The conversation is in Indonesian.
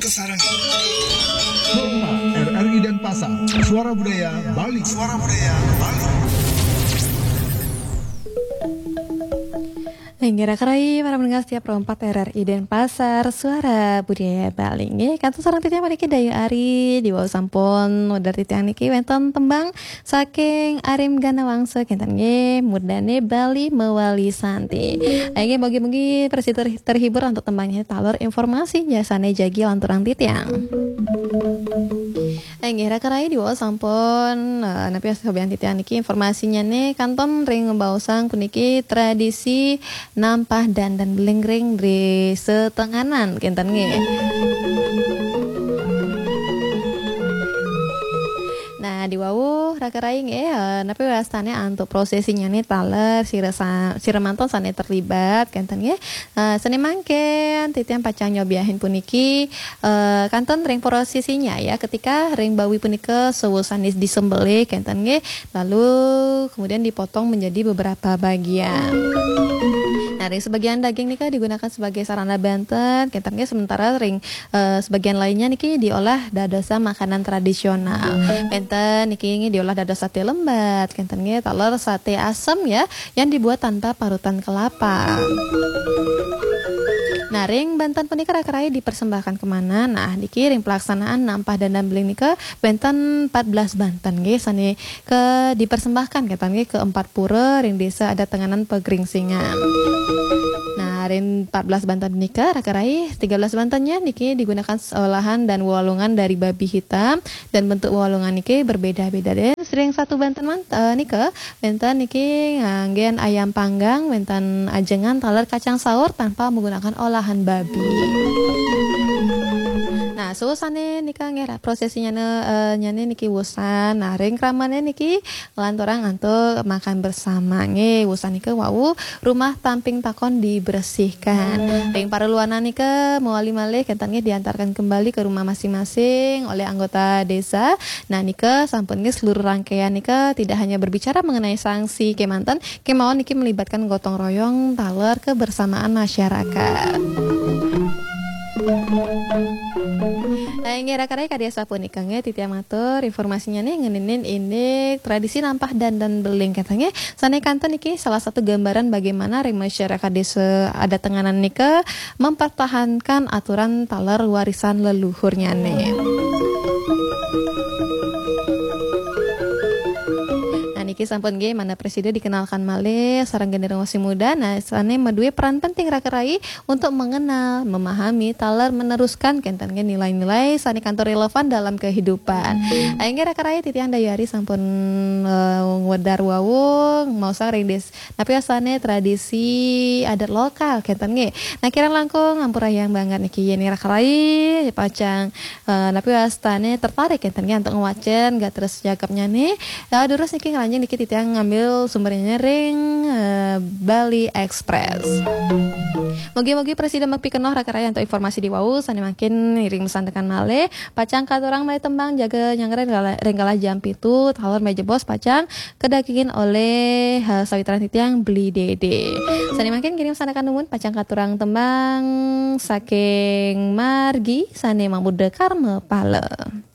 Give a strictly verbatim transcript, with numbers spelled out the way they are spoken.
Kesarangan. Hormat R R I Denpasar, Suara Budaya Bali. Suara Budaya Bali. Ngira kerai para mendengar setiap rompat R R I Denpasar, Suara Budaya Bali. Nggih, kantos sareng titian mriki Dayu Ari di wau sampun wedar titian niki wonten tembang saking Arim Ganawangsa kinten nggih mudane Bali Mewali Santi. Nggih mugi-mugi persi ter- terhibur untuk tembangnya talor informasi jasane jagi lanturang titian. Nggih kerai di wau sampun uh, napi sobian titian niki informasinya nih kanton ring ngebausang puniki tradisi nampah dan dan belengring di setenganan kinten nggih. Nah di wau rakarai nggih napi wastane untuk prosesinya nih taler siresa siremanton sane terlibat kinten nggih. Uh, seni mangken titian pacang nyobiahin puniki uh, kanton ring prosesinya ya ketika ring bawi punika sewusanis disembelih kinten nggih lalu kemudian dipotong menjadi beberapa bagian. Nah, ring sebagian daging nika digunakan sebagai sarana banten, kentarnya sementara ring e, sebagian lainnya niki diolah dadosa makanan tradisional. Kenten niki diolah dadosa sate lembat, kentarnya telur sate asem ya yang dibuat tanpa parutan kelapa. Nah, ring banten punika rakarai dipersembahkan kemana? Nah, niki ring pelaksanaan nampah dan dambeling nika benten empat belas banten nggih sane ke dipersembahkan katanya ke empat pura ring desa ada tenganan Pegeringsingan. Nah, ring empat belas banten nika rakarai tiga belas bantennya niki digunakan olahan dan walungan dari babi hitam dan bentuk walungan niki berbeda-beda deh. Ring satu banten mant uh, nika benten niki nganggen ayam panggang, benten ajengan taler kacang saur tanpa menggunakan olahan babi. Nah, susane nika ngera prosesinya ne uh, nyane niki wusan. Nah, ring kramane niki lantorang antuk makan bersama nge wusan nika wau rumah tamping takon dibersihkan. Ring pareluanan nika mewali malih kentan nge diantarkan kembali ke rumah masing-masing oleh anggota desa. Nah, nika sampun nge seluruh rangkaian nika tidak hanya berbicara mengenai sanksi kemanten, kemauan niki melibatkan gotong royong taler kebersamaan masyarakat. Nah, ngira karya kadya sapunika nge titiang matur informasinya nih ngeninin ini tradisi nampah dan dan beling katanya sane kanton niki salah satu gambaran bagaimana ring masyarakat desa ada tenganan nika mempertahankan aturan taler warisan leluhurnya nih. Niki sampun ge mana presiden dikenalkan malih sareng generasi muda. Nah, sane medue peran penting rakarai untuk mengenal, memahami, taler meneruskan kenten ge nilai-nilai sane kantor relevan dalam kehidupan. Aing rakarai titiang dayari sampun uh, wedar wawung mau sang ring des. Tapi asane tradisi adat lokal kenten ge. Nah, kirang langkung ampura yang banget niki yen rakarai pacang uh, tapi astane tertarik kenten ge untuk ngewacen gak terus jagapnya nih. Ya terus niki ngelanjut niki titiang ngambil sumbernya ring uh, Bali Express. Mogi-mogi presiden mepikenoh rakaraya untuk informasi di wau sane makin ring mesantekan malih pacang katurang malih tembang jaga nyangren renggalah jam pitu talor meja bos pacang kedagingin oleh uh, sawitran titiang beli dede. Sane makin kirim sandakan numun pacang katurang tembang saking margi sane mamude karme pale.